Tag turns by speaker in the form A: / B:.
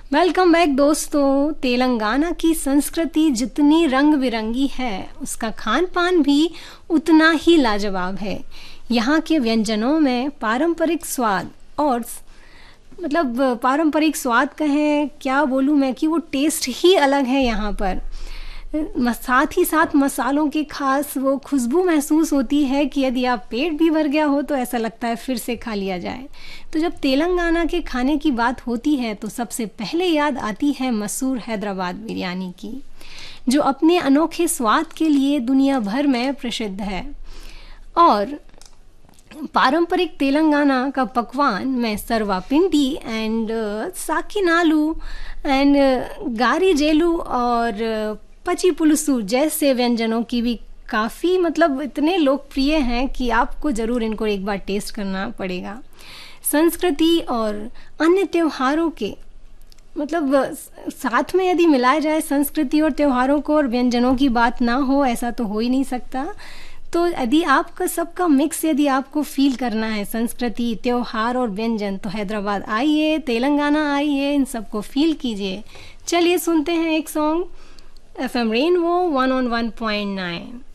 A: Welcome back दोस्तों। तेलंगाना की संस्कृति जितनी रंग बिरंगी है, उसका खान पान भी उतना ही लाजवाब है। यहाँ के व्यंजनों में पारंपरिक स्वाद और पारंपरिक स्वाद कहें क्या बोलूँ मैं कि वो टेस्ट ही अलग है यहाँ पर। साथ ही साथ मसालों की खास वो खुशबू महसूस होती है कि यदि आप पेट भी भर गया हो तो ऐसा लगता है फिर से खा लिया जाए। तो जब तेलंगाना के खाने की बात होती है तो सबसे पहले याद आती है मशहूर हैदराबाद बिरयानी की, जो अपने अनोखे स्वाद के लिए दुनिया भर में प्रसिद्ध है। और पारंपरिक तेलंगाना का पकवान में सर्वापिंडी एंड साकिनालू एंड गारी जेलू और पची पुलुसू जैसे व्यंजनों की भी काफ़ी इतने लोकप्रिय हैं कि आपको ज़रूर इनको एक बार टेस्ट करना पड़ेगा। संस्कृति और अन्य त्योहारों के साथ में यदि मिलाया जाए संस्कृति और त्योहारों को और व्यंजनों की बात ना हो, ऐसा तो हो ही नहीं सकता। तो यदि आपका सबका मिक्स यदि आपको फील करना है, संस्कृति, त्योहार और व्यंजन, तो हैदराबाद आइए, तेलंगाना आइए, इन सबको फील कीजिए। चलिए सुनते हैं एक सॉन्ग FM Rainbow 101.9।